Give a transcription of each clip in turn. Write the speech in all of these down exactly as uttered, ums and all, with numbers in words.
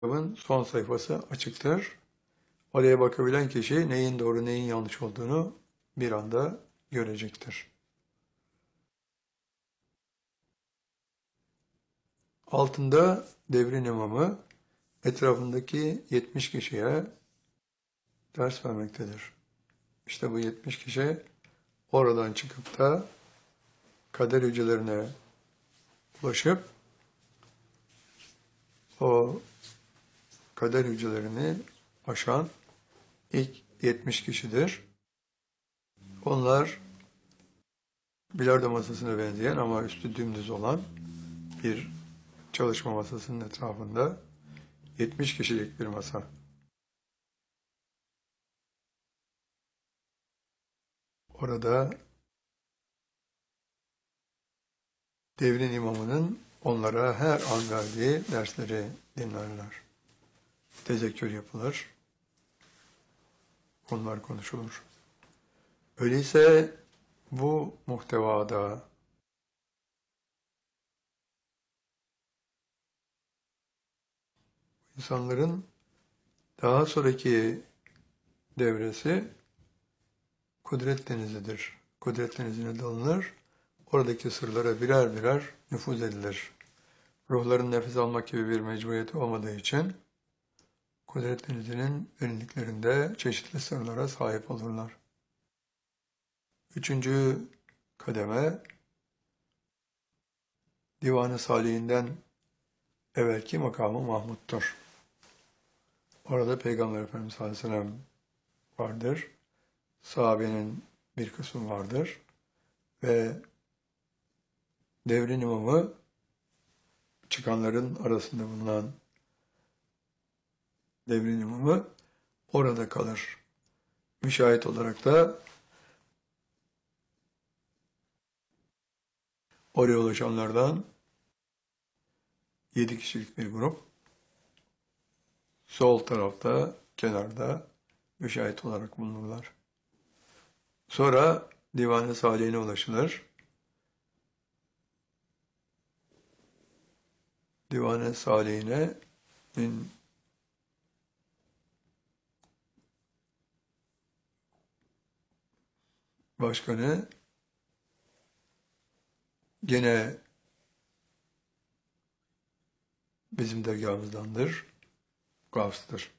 Kitabın son sayfası açıktır. Oraya bakabilen kişi neyin doğru neyin yanlış olduğunu bir anda görecektir. Altında devrin imamı etrafındaki yetmiş kişiye ders vermektedir. İşte bu yetmiş kişi oradan çıkıp da kader hücrelerine ulaşıp o kader hücrelerini aşan ilk yetmiş kişidir. Onlar bilardo masasına benzeyen ama üstü dümdüz olan bir çalışma masasının etrafında yetmiş kişilik bir masa. Orada devrin imamının onlara her an verdiği dersleri dinlerler. Tezekkür yapılır. Konular konuşulur. Öyleyse bu muhtevada insanların daha sonraki devresi kudret denizidir. Kudret denizine dalınır. Oradaki sırlara birer birer nüfuz edilir. Ruhların nefes almak gibi bir mecburiyeti olmadığı için kudret denizinin derinliklerinde çeşitli sırlara sahip olurlar. Üçüncü kademe Divan-ı Salih'inden evvelki makamı Mahmud'dur. Orada Peygamber Efendimiz sallallahu aleyhi ve sellem vardır. Sahabenin bir kısmı vardır. Ve devrin imamı çıkanların arasında bulunan devrin imamı orada kalır. Müşahit olarak da oraya ulaşanlardan yedi kişilik bir grup sol tarafta, kenarda müşahit olarak bulunurlar. Sonra Divan-ı Salih'ine ulaşılır. Divan-ı Salih'in başkanı gene bizim dergahımızdandır, Gavs'tır.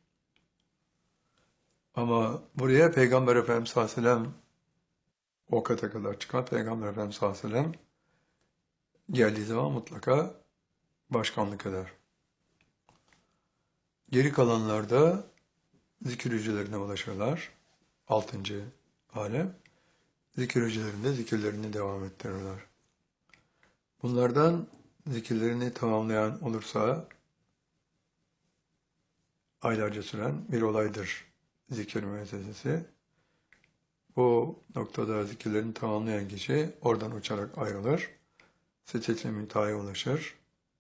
Ama buraya Peygamber Efendimiz sallallahu aleyhi ve sellem o kata kadar çıkan Peygamber Efendimiz sallallahu aleyhi ve sellem geldiği zaman mutlaka başkanlık eder. Geri kalanlar da zikir hücrelerine ulaşırlar. Altıncı alem. Zikir hücrelerinde zikirlerini devam ettirirler. Bunlardan zikirlerini tamamlayan olursa aylarca süren bir olaydır zikir müessesesi. Bu noktada zikirlerini tamamlayan kişi oradan uçarak ayrılır. Siddetül münteha'ya ulaşır.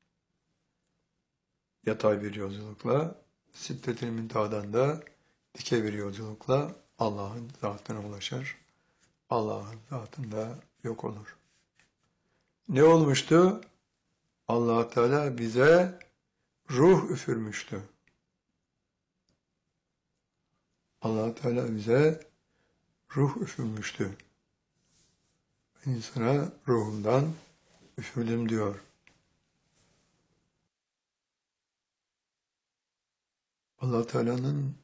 Yatay bir yolculukla, Siddetül münteha'dan da dikey bir yolculukla Allah'ın zatına ulaşır. Allah'ın zatında yok olur. Ne olmuştu? Allah Teala bize ruh üfürmüştü. Allah Teala bize ruh üfürmüştü. İnsana ruhumdan üfürdüm diyor. Allah Teala'nın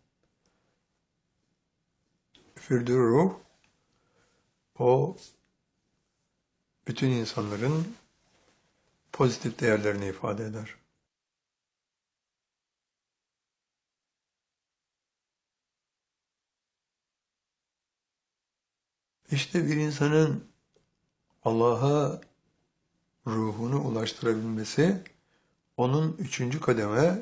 üfürdüğü ruh o bütün insanların pozitif değerlerini ifade eder. İşte bir insanın Allah'a ruhunu ulaştırabilmesi onun üçüncü kademe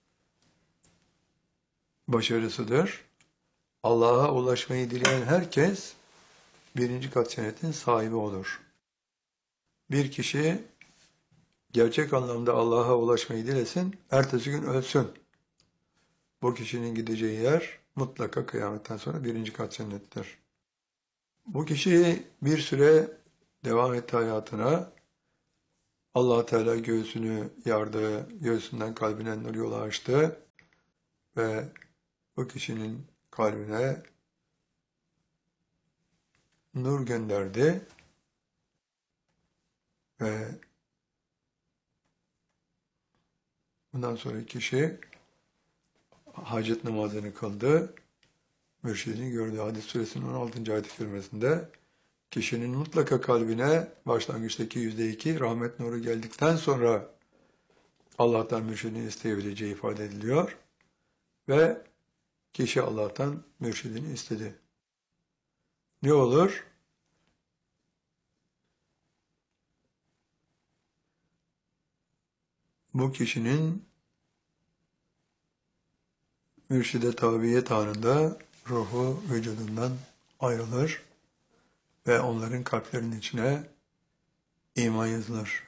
başarısıdır. Allah'a ulaşmayı dileyen herkes birinci kat cennetin sahibi olur. Bir kişi gerçek anlamda Allah'a ulaşmayı dilesin, ertesi gün ölsün. Bu kişinin gideceği yer mutlaka kıyametten sonra birinci kat cennettir. Bu kişi bir süre devam etti hayatına, Allah Teala göğsünü yardı, göğsünden kalbine nur yolu açtı ve bu kişinin kalbine nur gönderdi ve bundan sonra kişi hacet namazını kıldı. Mürşidini gördü. Hadis suresinin on altıncı ayet-i kerimesinde kişinin mutlaka kalbine başlangıçtaki yüzde iki rahmet nuru geldikten sonra Allah'tan mürşidini isteyebileceği ifade ediliyor. Ve kişi Allah'tan mürşidini istedi. Ne olur? Bu kişinin mürşide tabiyet anında ruhu vücudundan ayrılır ve onların kalplerinin içine iman yazılır.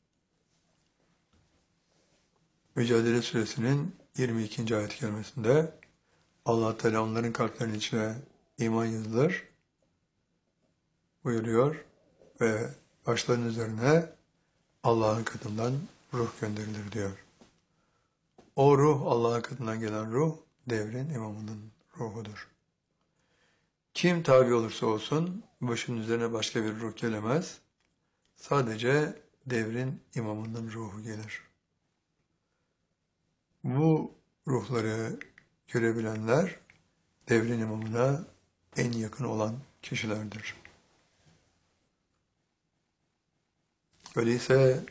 Mücadele Suresinin yirmi ikinci ayet-i kerimesinde Allah Teala onların kalplerinin içine iman yazılır buyuruyor ve başlarının üzerine Allah'ın katından ruh gönderilir diyor. O ruh, Allah'ın katından gelen ruh, devrin imamının ruhudur. Kim tabi olursa olsun, başının üzerine başka bir ruh gelemez. Sadece devrin imamının ruhu gelir. Bu ruhları görebilenler, devrin imamına en yakın olan kişilerdir. Öyleyse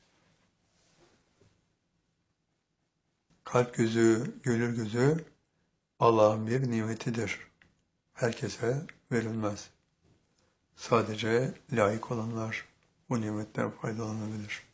kalp gözü, gönül gözü Allah'ın bir nimetidir. Herkese verilmez. Sadece layık olanlar bu nimetten faydalanabilir.